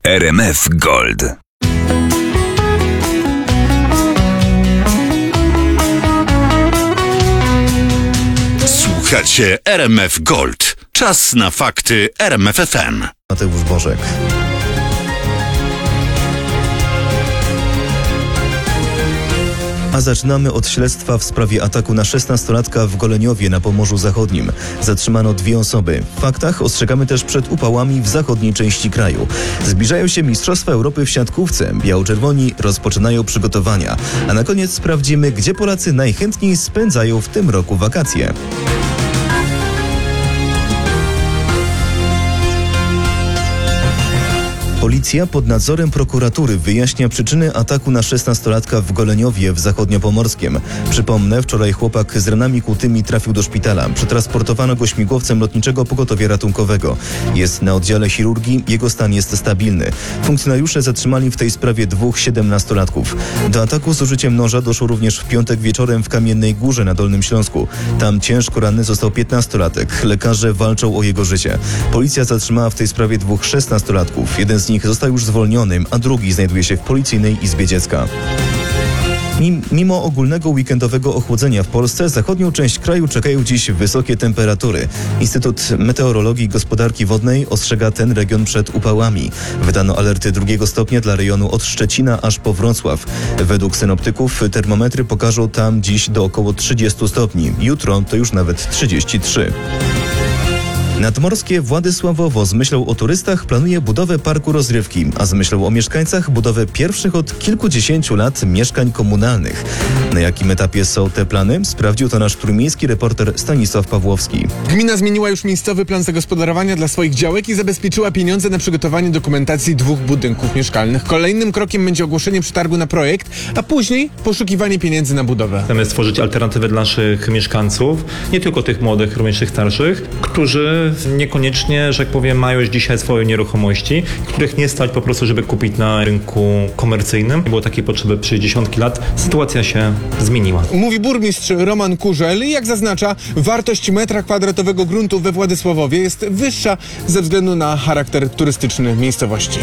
RMF Gold. Słuchacie RMF Gold. Czas na fakty RMF FM. Mateusz Bożek. A zaczynamy od śledztwa w sprawie ataku na 16-latka w Goleniowie na Pomorzu Zachodnim. Zatrzymano 2 osoby. W faktach ostrzegamy też przed upałami w zachodniej części kraju. Zbliżają się Mistrzostwa Europy w siatkówce. Biało-czerwoni rozpoczynają przygotowania. A na koniec sprawdzimy, gdzie Polacy najchętniej spędzają w tym roku wakacje. Policja pod nadzorem prokuratury wyjaśnia przyczyny ataku na 16-latka w Goleniowie w Zachodniopomorskiem. Przypomnę, wczoraj chłopak z ranami kłutymi trafił do szpitala. Przetransportowano go śmigłowcem lotniczego pogotowia ratunkowego. Jest na oddziale chirurgii, jego stan jest stabilny. Funkcjonariusze zatrzymali w tej sprawie 2 17-latków. Do ataku z użyciem noża doszło również w piątek wieczorem w Kamiennej Górze na Dolnym Śląsku. Tam ciężko ranny został 15-latek. Lekarze walczą o jego życie. Policja zatrzymała w tej sprawie 2 16-latków. Jeden z nich został już zwolniony, a drugi znajduje się w policyjnej izbie dziecka. Mimo ogólnego weekendowego ochłodzenia w Polsce, zachodnią część kraju czekają dziś wysokie temperatury. Instytut Meteorologii i Gospodarki Wodnej ostrzega ten region przed upałami. Wydano alerty 2 stopnia dla rejonu od Szczecina aż po Wrocław. Według synoptyków termometry pokażą tam dziś do około 30 stopni. Jutro to już nawet 33. Nadmorskie Władysławowo z myślą o turystach planuje budowę parku rozrywki, a z myślą o mieszkańcach budowę pierwszych od kilkudziesięciu lat mieszkań komunalnych. Na jakim etapie są te plany? Sprawdził to nasz trójmiejski reporter Stanisław Pawłowski. Gmina zmieniła już miejscowy plan zagospodarowania dla swoich działek i zabezpieczyła pieniądze na przygotowanie dokumentacji 2 budynków mieszkalnych. Kolejnym krokiem będzie ogłoszenie przetargu na projekt, a później poszukiwanie pieniędzy na budowę. Chcemy stworzyć alternatywę dla naszych mieszkańców, nie tylko tych młodych, również tych starszych, którzy niekoniecznie, że tak powiem, mają już dzisiaj swoje nieruchomości, których nie stać po prostu, żeby kupić na rynku komercyjnym. Nie było takiej potrzeby przez dziesiątki lat. Sytuacja się zmieniła. Mówi burmistrz Roman Kurzel i jak zaznacza, wartość metra kwadratowego gruntu we Władysławowie jest wyższa ze względu na charakter turystyczny miejscowości.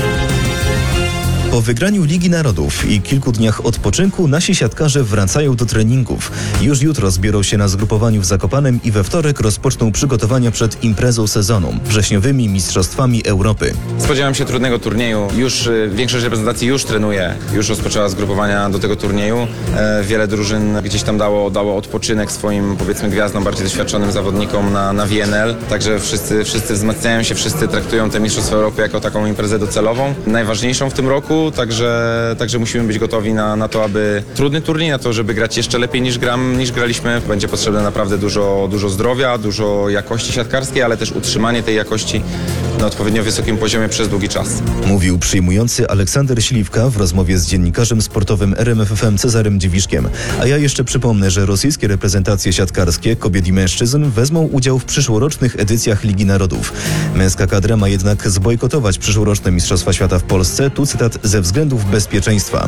Po wygraniu Ligi Narodów i kilku dniach odpoczynku nasi siatkarze wracają do treningów. Już jutro zbiorą się na zgrupowaniu w Zakopanem i we wtorek rozpoczną przygotowania przed imprezą sezonu, wrześniowymi Mistrzostwami Europy. Spodziewam się trudnego turnieju. Już większość reprezentacji już trenuje, już rozpoczęła zgrupowania do tego turnieju. Wiele drużyn gdzieś tam dało odpoczynek swoim, powiedzmy, gwiazdom, bardziej doświadczonym zawodnikom na WNL. Także wszyscy wzmacniają się, wszyscy traktują te Mistrzostwa Europy jako taką imprezę docelową, najważniejszą w tym roku. Także musimy być gotowi na to, aby trudny turniej, na to, żeby grać jeszcze lepiej niż graliśmy. Będzie potrzebne naprawdę dużo zdrowia, dużo jakości siatkarskiej, ale też utrzymanie tej jakości na odpowiednio wysokim poziomie przez długi czas. Mówił przyjmujący Aleksander Śliwka w rozmowie z dziennikarzem sportowym RMF FM Cezarem Dziwiszkiem. A ja jeszcze przypomnę, że rosyjskie reprezentacje siatkarskie kobiet i mężczyzn wezmą udział w przyszłorocznych edycjach Ligi Narodów. Męska kadra ma jednak zbojkotować przyszłoroczne Mistrzostwa Świata w Polsce. Tu cytat: ze względów bezpieczeństwa.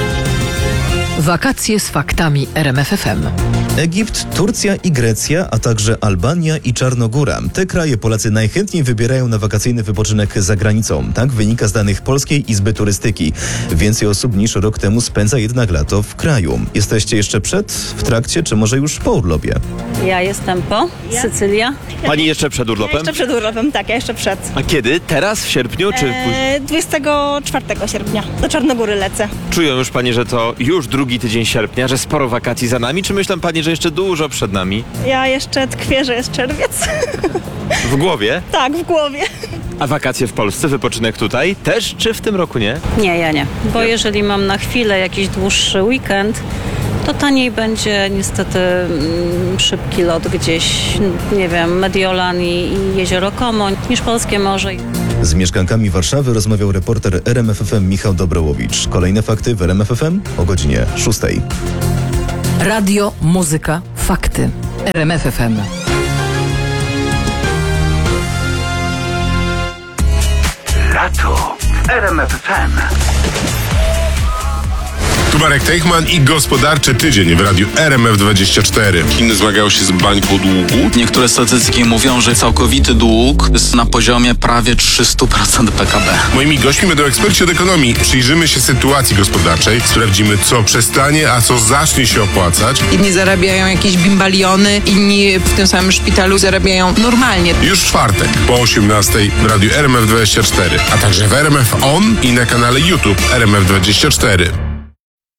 Wakacje z faktami RMF FM. Egipt, Turcja i Grecja, a także Albania i Czarnogóra. Te kraje Polacy najchętniej wybierają na wakacyjny wypoczynek za granicą. Tak wynika z danych Polskiej Izby Turystyki. Więcej osób niż rok temu spędza jednak lato w kraju. Jesteście jeszcze przed, w trakcie, czy może już po urlopie? Ja jestem po. Sycylia. Pani jeszcze przed urlopem? Ja jeszcze przed urlopem, tak, ja jeszcze przed. A kiedy? Teraz? W sierpniu czy później? 24 sierpnia. Do Czarnogóry lecę. Czują już Pani, że to już drugi tydzień sierpnia, że sporo wakacji za nami, czy myślą Pani, że jeszcze dużo przed nami? Ja jeszcze tkwię, że jest czerwiec. W głowie? Tak, w głowie. A wakacje w Polsce, wypoczynek tutaj też, czy w tym roku nie? Nie, ja nie. Bo jeżeli mam na chwilę jakiś dłuższy weekend, to taniej będzie niestety szybki lot gdzieś, nie wiem, Mediolan i Jezioro Komoń, niż polskie morze. Z mieszkankami Warszawy rozmawiał reporter RMF FM Michał Dobrołowicz. Kolejne fakty w RMF FM o godzinie 6. Radio, muzyka, fakty. RMF FM. Lato w RMF FM. Marek Teichman i Gospodarczy Tydzień w radiu RMF24. Chiny zmagają się z bańką długu. Niektóre statystyki mówią, że całkowity dług jest na poziomie prawie 300% PKB. Moimi gośćmi będą eksperci od ekonomii. Przyjrzymy się sytuacji gospodarczej, sprawdzimy, co przestanie, a co zacznie się opłacać. Inni zarabiają jakieś bimbaliony, inni w tym samym szpitalu zarabiają normalnie. Już w czwartek po 18:00 w radiu RMF24, a także w RMF On i na kanale YouTube RMF24.